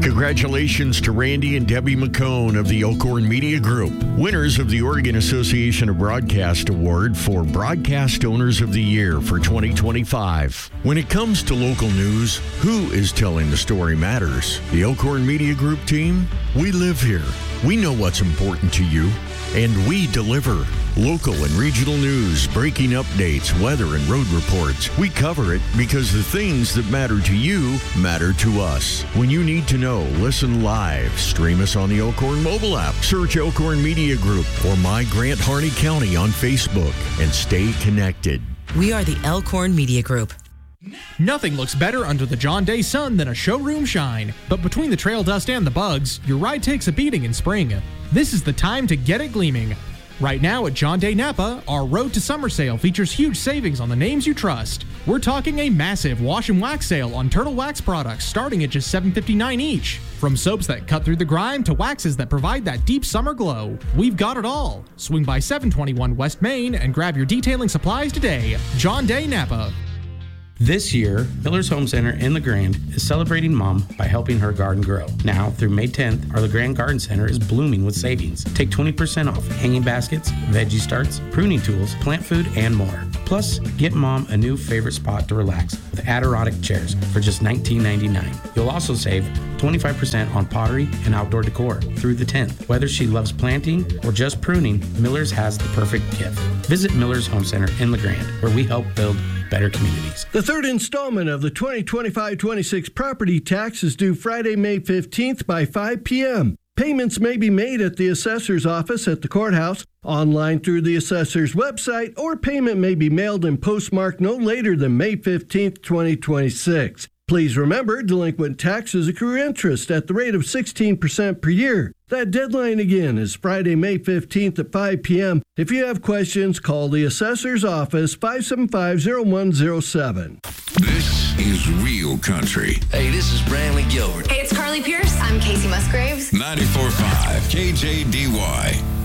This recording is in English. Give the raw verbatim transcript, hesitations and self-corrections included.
Congratulations to Randy and Debbie McCone of the Elkhorn Media Group, winners of the Oregon Association of Broadcast Award for Broadcast Owners of the Year for twenty twenty-five. When it comes to local news, who is telling the story matters. The Elkhorn Media Group team? We live here. We know what's important to you, and we deliver. Local and regional news, breaking updates, weather, and road reports. We cover it because the things that matter to you matter to us. When you need to know, listen live. Stream us on the Elkhorn mobile app. Search Elkhorn Media Group or My Grant Harney County on Facebook and stay connected. We are the Elkhorn Media Group. Nothing looks better under the John Day sun than a showroom shine. But between the trail dust and the bugs, your ride takes a beating in spring. This is the time to get it gleaming. Right now at John Day Napa, our Road to Summer sale features huge savings on the names you trust. We're talking a massive wash and wax sale on Turtle Wax products starting at just seven dollars and fifty-nine cents each. From soaps that cut through the grime to waxes that provide that deep summer glow, we've got it all. Swing by seven twenty-one West Main and grab your detailing supplies today. John Day Napa. This year, Miller's Home Center in LeGrand is celebrating Mom by helping her garden grow. Now, through May tenth, our LeGrand Garden Center is blooming with savings. Take twenty percent off hanging baskets, veggie starts, pruning tools, plant food, and more. Plus, get Mom a new favorite spot to relax with Adirondack chairs for just nineteen ninety-nine. You'll also save twenty-five percent on pottery and outdoor decor through the tenth. Whether she loves planting or just pruning, Miller's has the perfect gift. Visit Miller's Home Center in LeGrand, where we help build better communities. The third installment of the twenty twenty-five twenty-six property tax is due Friday, May fifteenth by five p.m. Payments may be made at the assessor's office at the courthouse, online through the assessor's website, or payment may be mailed and postmarked no later than May fifteenth, twenty twenty-six. Please remember, delinquent taxes accrue interest at the rate of sixteen percent per year. That deadline again is Friday, May fifteenth at five p.m. If you have questions, call the assessor's office, five seven five, zero one zero seven. This is Real Country. Hey, this is Brantley Gilbert. Hey, it's Carly Pierce. I'm Casey Musgraves. ninety-four point five K J D Y.